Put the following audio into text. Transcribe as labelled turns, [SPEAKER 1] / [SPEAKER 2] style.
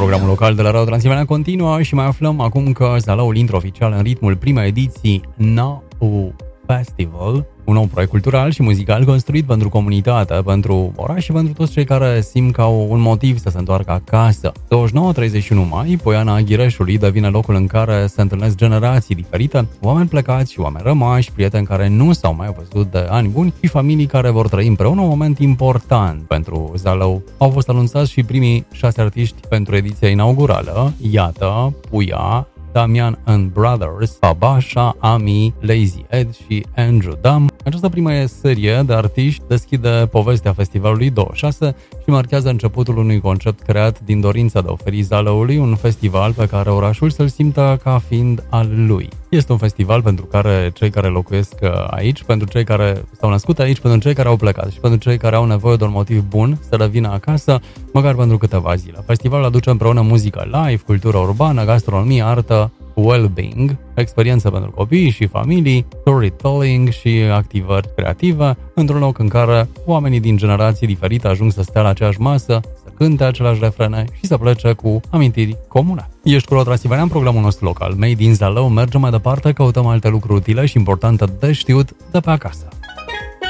[SPEAKER 1] Programul local de la Radio Transilvania continuă și mai aflăm acum că Zalăul intră oficial în ritmul primei ediții NAU Festival, un nou proiect cultural și muzical construit pentru comunitate, pentru oraș și pentru toți cei care simt că au un motiv să se întoarcă acasă. 29-31 mai, Poiana Ghireșului devine locul în care se întâlnesc generații diferite, oameni plecați și oameni rămași, prieteni care nu s-au mai văzut de ani buni și familii care vor trăi împreună un moment important pentru Zalău. Au fost anunțați și primii 6 artiști pentru ediția inaugurală. Iată, Puia, Damian and Brothers, Babasha, Ami, Lazy Ed și Andrew Dam. Această primă serie de artiști deschide povestea festivalului 26 și marchează începutul unui concept creat din dorința de a oferi Zalăului un festival pe care orașul să-l simtă ca fiind al lui. Este un festival pentru care cei care locuiesc aici, pentru cei care s-au născut aici, pentru cei care au plecat și pentru cei care au nevoie de un motiv bun să revină acasă, măcar pentru câteva zile. Festivalul aduce împreună muzică live, cultură urbană, gastronomie, artă, well-being, experiență pentru copii și familii, storytelling și activări creative, într-un loc în care oamenii din generații diferite ajung să stea la aceeași masă, să cânte aceleași refrene și să plece cu amintiri comune. Ești cu Radio Transilvania în programul nostru local. Made in Zalău, mergem mai departe, căutăm alte lucruri utile și importante de știut de pe acasă.